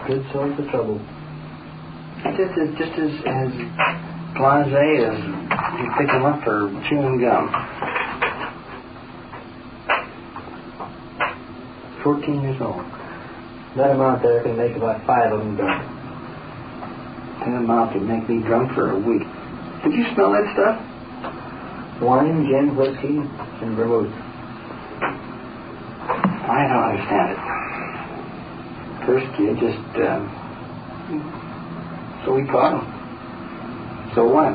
Good source of trouble. It's just as blasé as you pick them up for chewing gum. 14 years old. That amount there can make about 5 of them drunk. That amount could make me drunk for a week. Did you smell that stuff? Wine, gin, whiskey, and vermouth. I don't understand it. First, you just, so we caught him. So what?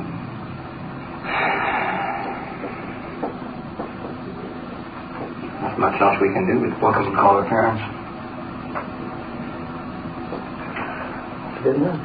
Not much else we can do but book them and call their parents. Good enough.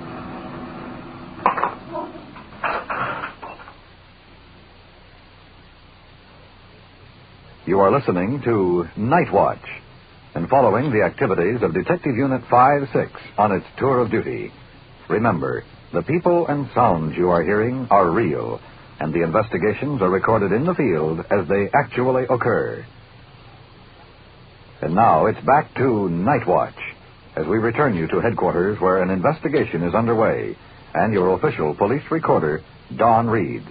You are listening to Night Watch and following the activities of Detective Unit 5-6 on its tour of duty. Remember, the people and sounds you are hearing are real, and the investigations are recorded in the field as they actually occur. And now it's back to Night Watch, as we return you to headquarters where an investigation is underway, and your official police recorder, Don Reed.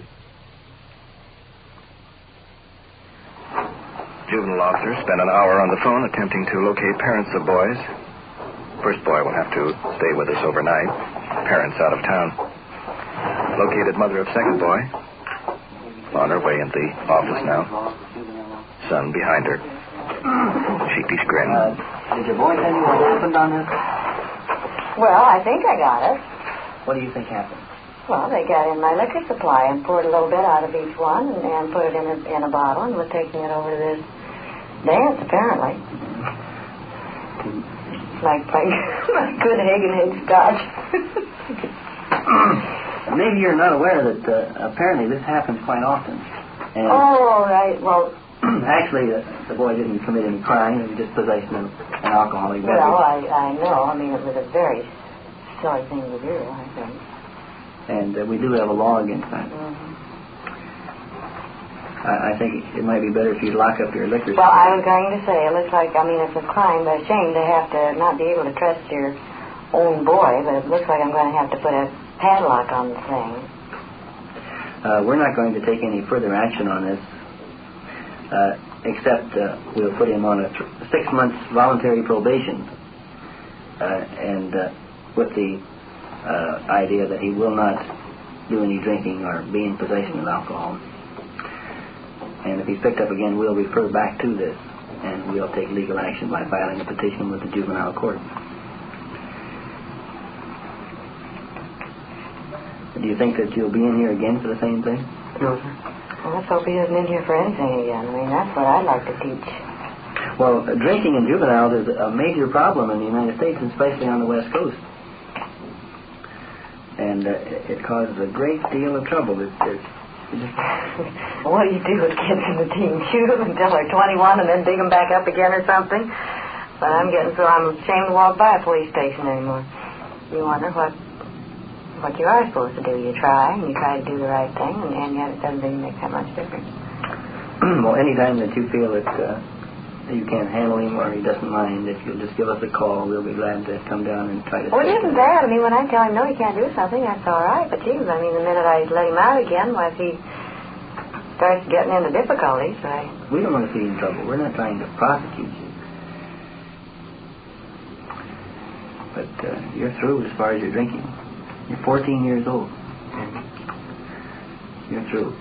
Juvenile officer spent an hour on the phone attempting to locate parents of boys. First boy will have to stay with us overnight. Parents out of town. Located mother of second boy. On her way in the office now. Son behind her. Sheepish grin. Did your boy tell you what happened on this? Well, I think I got it. What do you think happened? Well, they got in my liquor supply and poured a little bit out of each one and put it in a bottle and was taking it over to this dance, apparently. Like good Hagen scotch. Maybe you're not aware that apparently this happens quite often. And oh, right. Well, actually, the boy didn't commit any crime. It was just possession of an alcoholic beverage. Well, I know. I mean, it was a very silly thing to do, I think. And we do have a law against that. Mm-hmm. I think it might be better if you lock up your liquor store. Well, I was going to say, it looks like, I mean, it's a crime, but a shame to have to not be able to trust your own boy, but it looks like I'm going to have to put a padlock on the thing. We're not going to take any further action on this, except we'll put him on a 6 months voluntary probation, and with the idea that he will not do any drinking or be in possession of alcohol. And if he's picked up again, we'll refer back to this, and we'll take legal action by filing a petition with the juvenile court. Do you think that you'll be in here again for the same thing? No, sir. Well, let's hope he isn't in here for anything again. I mean, that's what I'd like to teach. Well, drinking in juveniles is a major problem in the United States, especially on the West Coast. And it causes a great deal of trouble. What do you do with kids in the teen? Shoot them until they're 21 and then dig them back up again or something? But I'm ashamed to walk by a police station anymore. You wonder what you are supposed to do. You try, and you try to do the right thing, and yet it doesn't really make that much difference. Well, anytime that you feel that you can't handle him or he doesn't mind, if you'll just give us a call, we'll be glad to come down and try to... Well, it isn't bad. I mean, when I tell him, no, he can't do something, that's all right. But, geez, I mean, the minute I let him out again, well, if he starts getting into difficulties, we don't want to see you in trouble. We're not trying to prosecute you. But you're through as far as your drinking. You're 14 years old. You're through.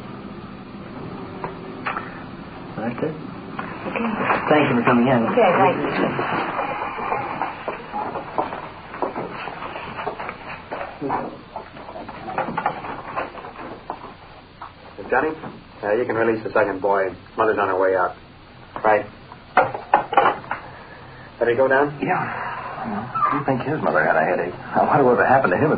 Well, that's it. Okay. Thank you for coming in. Okay, thank you. Johnny, you can release the second boy. Mother's on her way out. Right. Better go down? Yeah. Well, do you think his mother had a headache? I wonder what happened to him.